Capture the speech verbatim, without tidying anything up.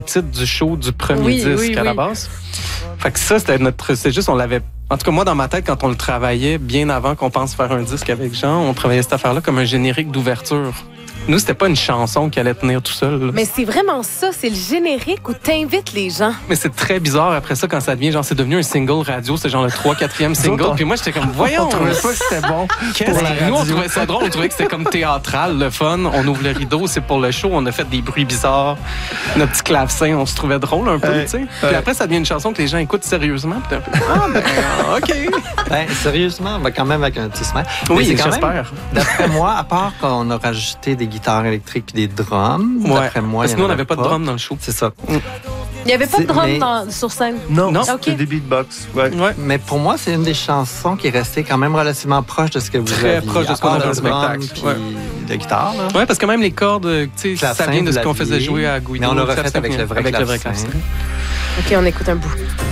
titre du show du premier Oui, disque oui, à oui. la base. Fait que ça, c'était notre. C'est juste, on l'avait. En tout cas, moi, dans ma tête, quand on le travaillait, bien avant qu'on pense faire un disque avec Jean, on travaillait cette affaire-là comme un générique d'ouverture. Nous, c'était pas une chanson qui allait tenir tout seul. Là. Mais c'est vraiment ça, c'est le générique où t'invites les gens. Mais c'est très bizarre après ça quand ça devient genre c'est devenu un single radio, c'est genre le trois quatrième single. Autres, Puis moi j'étais comme voyons, On trouvait pas que c'était bon. qu'est-ce pour la que nous on radio. trouvait ça drôle, on trouvait que c'était comme théâtral, le fun. On ouvre le rideau, c'est pour le show, on a fait des bruits bizarres, notre petit clavecin, on se trouvait drôle un peu, Ouais, tu sais. ouais. Puis après ça devient une chanson que les gens écoutent sérieusement. Puis t'es un peu ah ben ok. Ben, sérieusement, ben, quand même avec un petit smile. Mais Oui, c'est quand même, j'espère. d'après moi, à part qu'on a rajouté des guitares électriques puis des drums, Ouais. d'après moi, Parce il que y nous en on n'avait pas de drum dans le show. C'est ça. Il n'y avait pas de C'est- drum mais- dans- sur scène. Non, Non. c'est Ok. des beatbox. Ouais. Ouais. Mais pour moi, c'est une des chansons qui est restée quand même relativement proche de ce que vous Très aviez. proche de à ce qu'on part avait le au spectacle. drum puis Ouais. la guitare. Là. Ouais, parce que même les cordes, tu sais, Clavecin, ça vient de vous ce qu'on faisait l'aviez. jouer à Guido. Mais on l'a clavecin, refait avec le vrai avec le vrai clavecin. clavecin. OK, on écoute un bout.